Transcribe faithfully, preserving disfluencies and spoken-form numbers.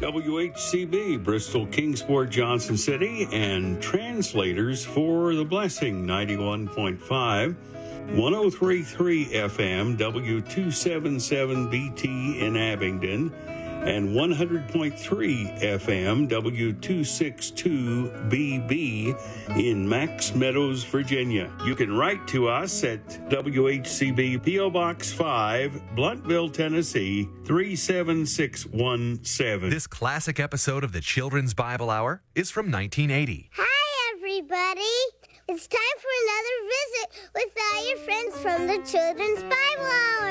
W H C B, Bristol, Kingsport, Johnson City, and translators for The Blessing, ninety-one point five, one oh three point three F M, W two seventy-seven B T in Abingdon, and one hundred point three F M, W two sixty-two B B in Max Meadows, Virginia. You can write to us at W H C B, P O. Box five, Blountville, Tennessee, three seven six one seven. This classic episode of the Children's Bible Hour is from nineteen eighty. Hi, everybody. It's time for another visit with all your friends from the Children's Bible Hour.